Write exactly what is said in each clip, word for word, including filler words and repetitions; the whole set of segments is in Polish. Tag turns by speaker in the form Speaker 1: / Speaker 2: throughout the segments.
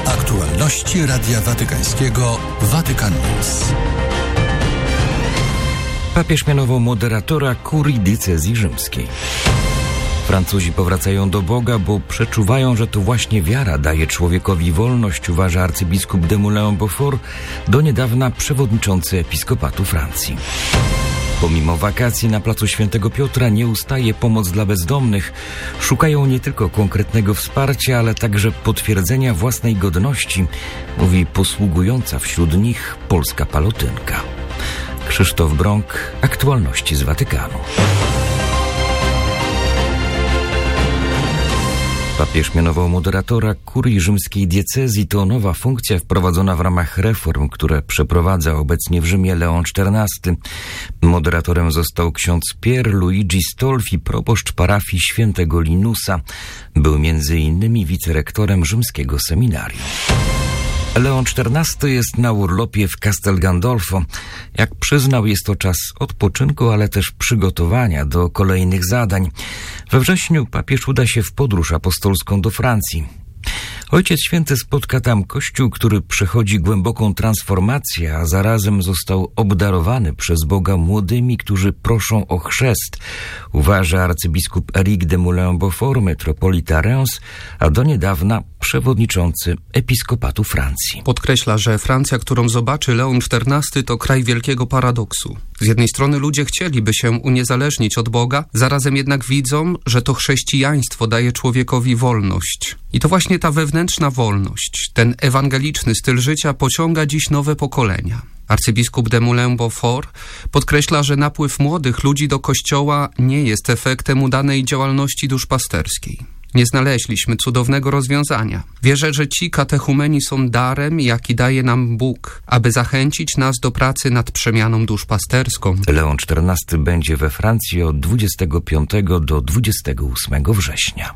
Speaker 1: Aktualności Radia Watykańskiego Vatican News.
Speaker 2: Papież mianował moderatora kurii diecezji rzymskiej. Francuzi powracają do Boga, bo przeczuwają, że to właśnie wiara daje człowiekowi wolność, uważa arcybiskup de Moulins-Beaufort, do niedawna przewodniczący episkopatu Francji. Pomimo wakacji na placu Świętego Piotra nie ustaje pomoc dla bezdomnych. Szukają nie tylko konkretnego wsparcia, ale także potwierdzenia własnej godności, mówi posługująca wśród nich polska palotynka. Krzysztof Brąk, aktualności z Watykanu. Papież mianował moderatora kurii rzymskiej diecezji. To nowa funkcja wprowadzona w ramach reform, które przeprowadza obecnie w Rzymie Leon czternasty. Moderatorem został ksiądz Pier Luigi Stolfi, proboszcz parafii świętego Linusa. Był między innymi wicerektorem rzymskiego seminarium. Leon czternasty jest na urlopie w Castel Gandolfo. Jak przyznał, jest to czas odpoczynku, ale też przygotowania do kolejnych zadań. We wrześniu papież uda się w podróż apostolską do Francji. Ojciec Święty spotka tam Kościół, który przechodzi głęboką transformację, a zarazem został obdarowany przez Boga młodymi, którzy proszą o chrzest, uważa arcybiskup Éric de Moulins-Beaufort, metropolita Reims, a do niedawna przewodniczący episkopatu Francji.
Speaker 3: Podkreśla, że Francja, którą zobaczy Leon czternasty, to kraj wielkiego paradoksu. Z jednej strony ludzie chcieliby się uniezależnić od Boga, zarazem jednak widzą, że to chrześcijaństwo daje człowiekowi wolność. I to właśnie ta wewnętrzna wolność, ten ewangeliczny styl życia pociąga dziś nowe pokolenia. Arcybiskup de Moulins-Beaufort podkreśla, że napływ młodych ludzi do kościoła nie jest efektem udanej działalności duszpasterskiej. Nie znaleźliśmy cudownego rozwiązania. Wierzę, że ci katechumeni są darem, jaki daje nam Bóg, aby zachęcić nas do pracy nad przemianą duszpasterską.
Speaker 2: Leon czternasty będzie we Francji od dwudziestego piątego do dwudziestego ósmego września.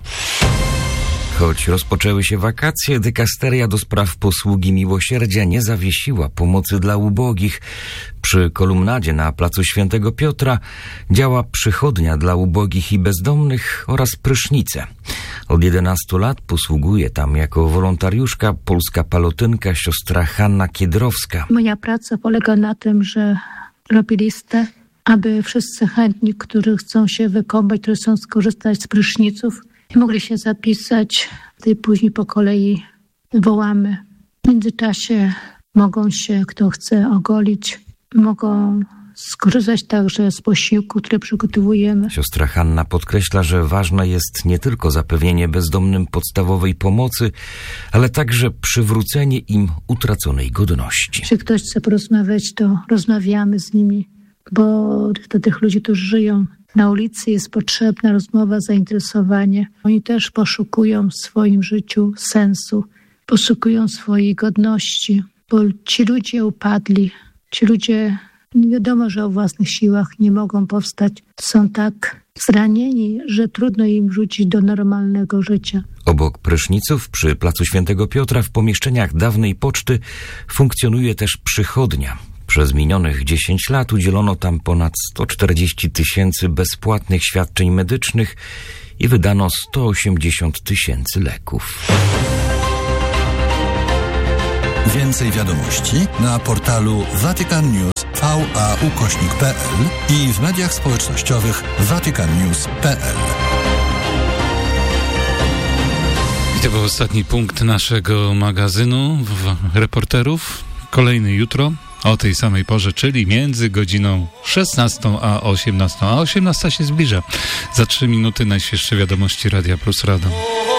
Speaker 2: Choć rozpoczęły się wakacje, dykasteria do spraw posługi miłosierdzia nie zawiesiła pomocy dla ubogich. Przy kolumnadzie na placu Świętego Piotra działa przychodnia dla ubogich i bezdomnych oraz prysznice. Od jedenastu lat posługuje tam jako wolontariuszka polska palotynka siostra Hanna Kiedrowska.
Speaker 4: Moja praca polega na tym, że robię listę, aby wszyscy chętni, którzy chcą się wykąpać, którzy chcą skorzystać z pryszniców, mogli się zapisać, i później po kolei wołamy. W międzyczasie mogą się, kto chce, ogolić, mogą skorzystać także z posiłku, który przygotowujemy.
Speaker 2: Siostra Hanna podkreśla, że ważne jest nie tylko zapewnienie bezdomnym podstawowej pomocy, ale także przywrócenie im utraconej godności.
Speaker 4: Jeśli ktoś chce porozmawiać, to rozmawiamy z nimi, bo do tych ludzi, którzy żyją na ulicy, jest potrzebna rozmowa, zainteresowanie. Oni też poszukują w swoim życiu sensu, poszukują swojej godności, bo ci ludzie upadli, ci ludzie nie wiadomo, że o własnych siłach nie mogą powstać. Są tak zranieni, że trudno im wrócić do normalnego życia.
Speaker 2: Obok pryszniców przy placu Świętego Piotra w pomieszczeniach dawnej poczty funkcjonuje też przychodnia. Przez minionych dziesięć lat udzielono tam ponad sto czterdzieści tysięcy bezpłatnych świadczeń medycznych i wydano sto osiemdziesiąt tysięcy leków.
Speaker 1: Więcej wiadomości na portalu Vatican News V A ukośnik P L i w mediach społecznościowych Vatican News kropka P L.
Speaker 5: I to był ostatni punkt naszego magazynu reporterów. Kolejny jutro o tej samej porze, czyli między godziną szesnastą a osiemnastą. A osiemnasta się zbliża. Za trzy minuty najświeższe wiadomości Radia Plus Radom.